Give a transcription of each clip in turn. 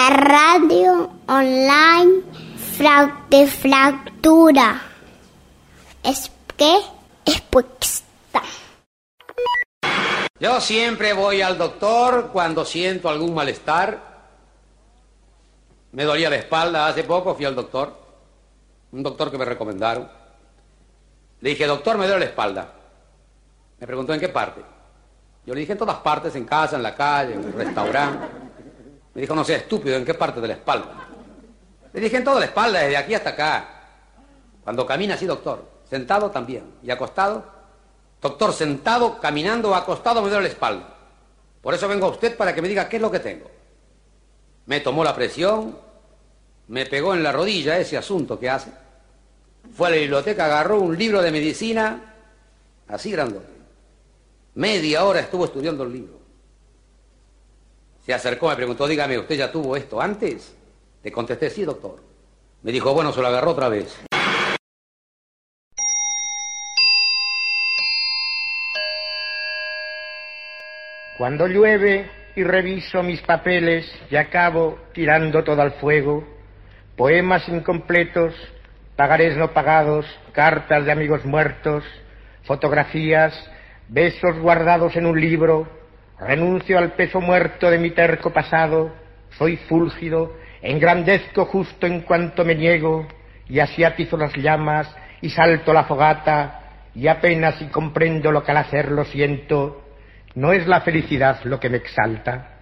la radio online de fractura. Es que es puesta. Yo siempre voy al doctor cuando siento algún malestar. Me dolía la espalda, hace poco fui al doctor, un doctor que me recomendaron. Le dije, doctor, me duele la espalda. Me preguntó, ¿en qué parte? Yo le dije, en todas partes, en casa, en la calle, en un restaurante. Me dijo, no sea estúpido, ¿en qué parte de la espalda? Le dije, en toda la espalda, desde aquí hasta acá. Cuando camina así, doctor, sentado también, y acostado. Doctor, sentado, caminando o acostado me duele la espalda. Por eso vengo a usted para que me diga qué es lo que tengo. Me tomó la presión, me pegó en la rodilla ese asunto que hace. Fue a la biblioteca, agarró un libro de medicina, así grandote. Media hora estuvo estudiando el libro. Se acercó, me preguntó, dígame, ¿usted ya tuvo esto antes? Le contesté, sí, doctor. Me dijo, bueno, se lo agarró otra vez. Cuando llueve y reviso mis papeles y acabo tirando todo al fuego, poemas incompletos, pagarés no pagados, cartas de amigos muertos, fotografías, besos guardados en un libro, renuncio al peso muerto de mi terco pasado, soy fúlgido, engrandezco justo en cuanto me niego, y así atizo las llamas y salto la fogata, y apenas si comprendo lo que al hacerlo siento. No es la felicidad lo que me exalta.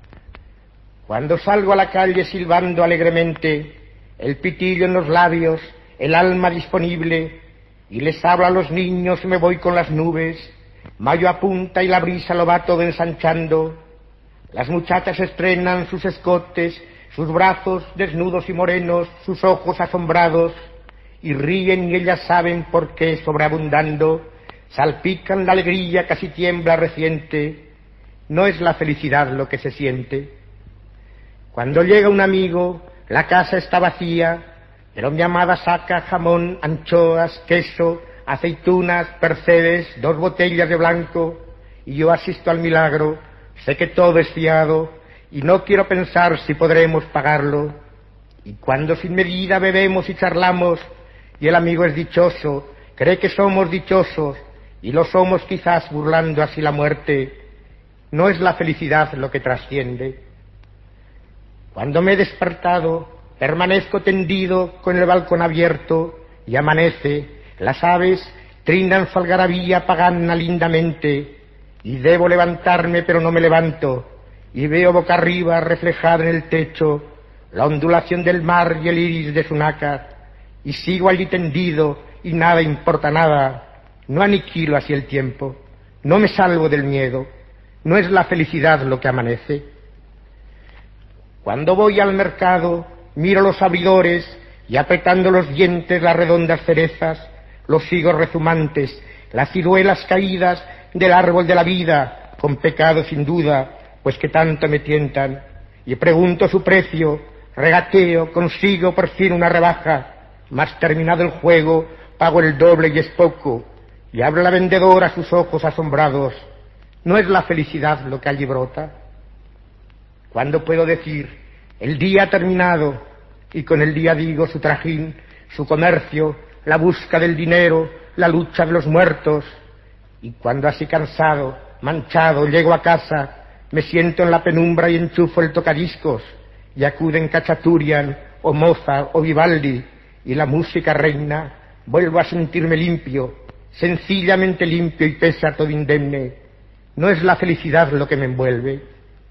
Cuando salgo a la calle silbando alegremente, el pitillo en los labios, el alma disponible, y les hablo a los niños y me voy con las nubes, mayo apunta y la brisa lo va todo ensanchando, las muchachas estrenan sus escotes, sus brazos desnudos y morenos, sus ojos asombrados, y ríen y ellas saben por qué sobreabundando, salpican la alegría, casi tiembla reciente. No es la felicidad lo que se siente. Cuando llega un amigo, la casa está vacía, pero mi amada saca jamón, anchoas, queso, aceitunas, percebes, 2 botellas de blanco, y yo asisto al milagro, sé que todo es fiado, y no quiero pensar si podremos pagarlo. Y cuando sin medida bebemos y charlamos, y el amigo es dichoso, cree que somos dichosos, y lo somos quizás burlando así la muerte, no es la felicidad lo que trasciende. Cuando me he despertado, permanezco tendido con el balcón abierto, y amanece, las aves trinan su algarabía pagana lindamente, y debo levantarme pero no me levanto, y veo boca arriba reflejada en el techo la ondulación del mar y el iris de su nácar, y sigo allí tendido y nada importa nada. No aniquilo así el tiempo, no me salvo del miedo, no es la felicidad lo que amanece. Cuando voy al mercado, miro los abridores y apretando los dientes las redondas cerezas, los higos rezumantes, las ciruelas caídas del árbol de la vida, con pecado sin duda, pues que tanto me tientan, y pregunto su precio, regateo, consigo por fin una rebaja, mas terminado el juego, pago el doble y es poco. Y abre la vendedora sus ojos asombrados. ¿No es la felicidad lo que allí brota? ¿Cuándo puedo decir, el día ha terminado, y con el día digo su trajín, su comercio, la busca del dinero, la lucha de los muertos? Y cuando así cansado, manchado, llego a casa, me siento en la penumbra y enchufo el tocadiscos, y acuden Cachaturian, o Mozart, o Vivaldi, y la música reina, vuelvo a sentirme limpio, sencillamente limpio y pese a todo indemne. No es la felicidad lo que me envuelve.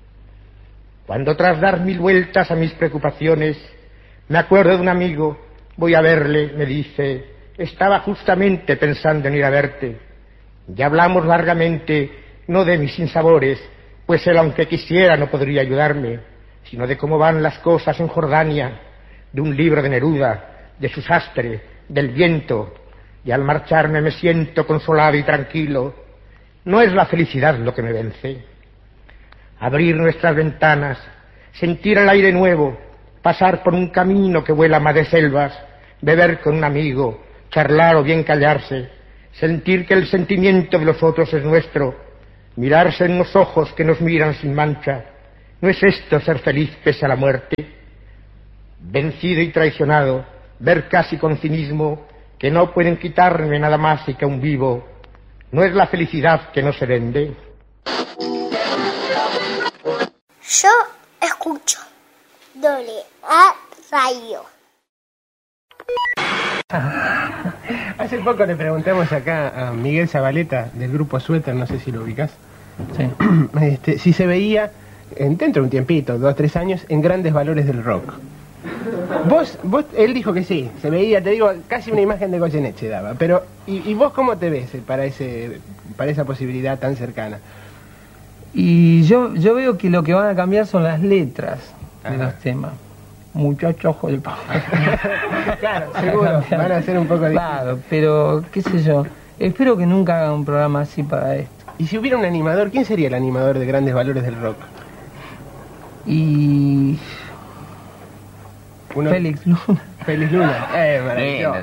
Cuando tras dar 1000 vueltas a mis preocupaciones, me acuerdo de un amigo, voy a verle, me dice, estaba justamente pensando en ir a verte. Ya hablamos largamente, no de mis sinsabores, pues él aunque quisiera no podría ayudarme, sino de cómo van las cosas en Jordania, de un libro de Neruda, de su sastre, del viento, y al marcharme me siento consolado y tranquilo. No es la felicidad lo que me vence. Abrir nuestras ventanas, sentir el aire nuevo, pasar por un camino que vuela más de selvas, beber con un amigo, charlar o bien callarse, sentir que el sentimiento de los otros es nuestro, mirarse en los ojos que nos miran sin mancha, ¿No es esto ser feliz pese a la muerte? Vencido y traicionado, ver casi con cinismo que no pueden quitarme nada más y que aún vivo, ¿no es la felicidad que no se vende? Yo escucho WA Radio. Hace poco le preguntamos acá a Miguel Zabaleta del grupo Suéter, no sé si lo ubicás, sí. Si se veía dentro de un tiempito, 2 o 3 años, en Grandes Valores del Rock. Él dijo que sí, se veía, te digo, casi una imagen de Goyeneche daba, pero ¿y vos cómo te ves para esa posibilidad tan cercana? Y yo veo que lo que van a cambiar son las letras de los temas. Muchacho ojo de pavo. Claro, seguro, van a ser un poco distintos. Claro, pero qué sé yo, espero que nunca haga un programa así para esto. Y si hubiera un animador, ¿quién sería el animador de Grandes Valores del Rock? Y... Félix Luna. Félix Luna, maravilloso.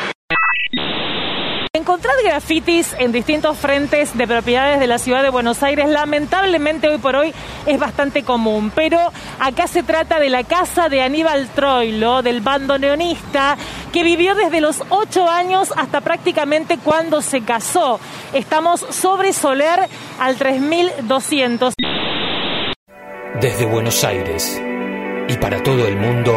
Encontrar grafitis en distintos frentes de propiedades de la ciudad de Buenos Aires, lamentablemente hoy por hoy es bastante común, pero acá se trata de la casa de Aníbal Troilo, del bandoneonista, que vivió desde los 8 años hasta prácticamente cuando se casó. Estamos sobre Soler al 3200. Desde Buenos Aires y para todo el mundo,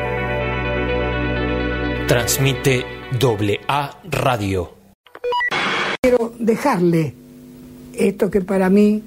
transmite WA Radio. Quiero dejarle esto que para mí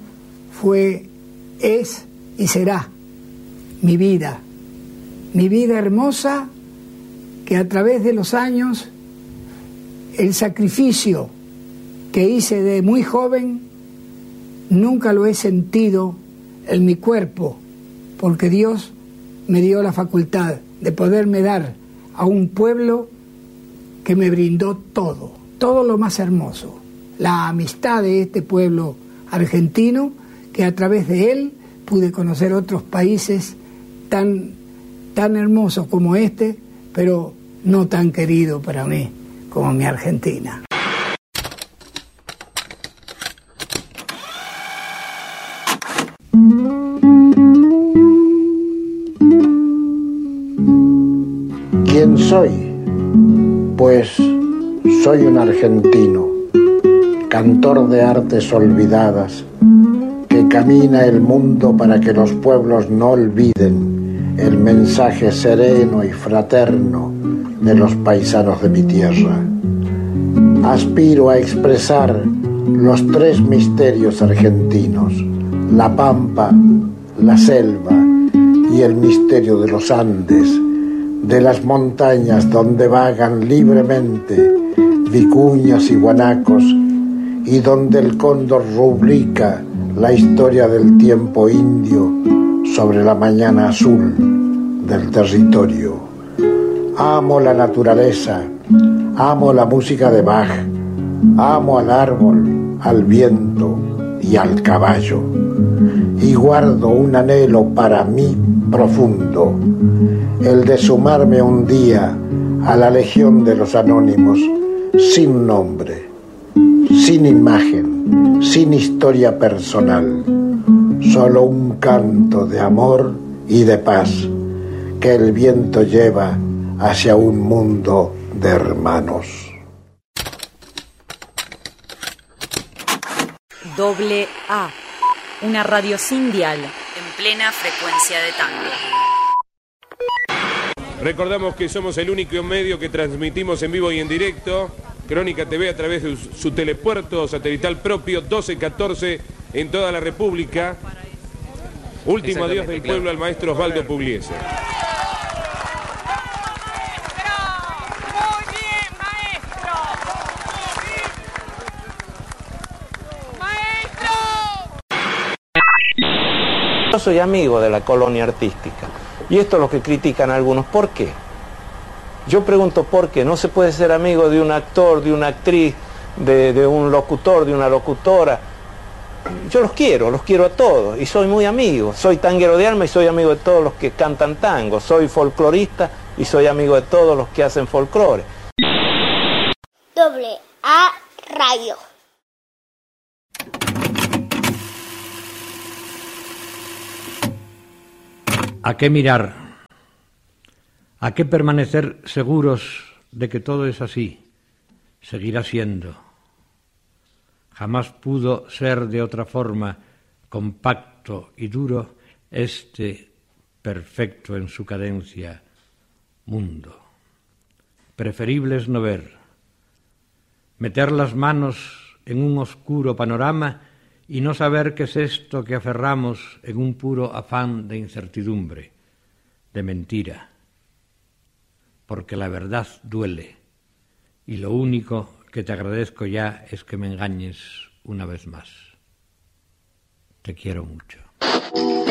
es y será mi vida hermosa, que a través de los años, el sacrificio que hice de muy joven, nunca lo he sentido en mi cuerpo, porque Dios me dio la facultad de poderme dar a un pueblo que me brindó todo lo más hermoso. La amistad de este pueblo argentino, que a través de él pude conocer otros países tan hermosos como este, pero no tan querido para mí como mi Argentina. ¿Quién soy? Pues soy un argentino, cantor de artes olvidadas, que camina el mundo para que los pueblos no olviden el mensaje sereno y fraterno de los paisanos de mi tierra. Aspiro a expresar los 3 misterios argentinos: la pampa, la selva y el misterio de los Andes, de las montañas donde vagan libremente vicuñas y guanacos, y donde el cóndor rubrica la historia del tiempo indio sobre la mañana azul del territorio. Amo la naturaleza, amo la música de Bach, amo al árbol, al viento y al caballo, y guardo un anhelo para mí profundo, el de sumarme un día a la legión de los anónimos, sin nombre, sin imagen, sin historia personal, solo un canto de amor y de paz que el viento lleva hacia un mundo de hermanos. WA, una radio sin dial, en plena frecuencia de tango. Recordamos que somos el único medio que transmitimos en vivo y en directo Crónica TV a través de su telepuerto satelital propio 1214 en toda la República. Último adiós del pueblo al maestro Osvaldo Pugliese. Yo soy amigo de la colonia artística y esto es lo que critican algunos. ¿Por qué? Yo pregunto por qué. No se puede ser amigo de un actor, de una actriz, de un locutor, de una locutora. Yo los quiero a todos y soy muy amigo. Soy tanguero de alma y soy amigo de todos los que cantan tango. Soy folclorista y soy amigo de todos los que hacen folclore. WA Radio. ¿A qué mirar? ¿A qué permanecer seguros de que todo es así? Seguirá siendo. Jamás pudo ser de otra forma, compacto y duro, perfecto en su cadencia, mundo. Preferible es no ver, meter las manos en un oscuro panorama y no saber qué es esto que aferramos en un puro afán de incertidumbre, de mentira, porque la verdad duele, y lo único que te agradezco ya es que me engañes una vez más. Te quiero mucho.